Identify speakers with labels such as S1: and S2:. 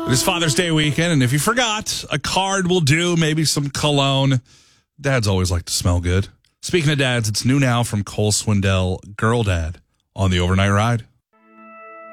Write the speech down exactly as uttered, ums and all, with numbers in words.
S1: It is Father's Day weekend, and if you forgot, a card will do, maybe some cologne. Dads always like to smell good. Speaking of dads, it's new now from Cole Swindell, Girl Dad, on the Overnight Ride.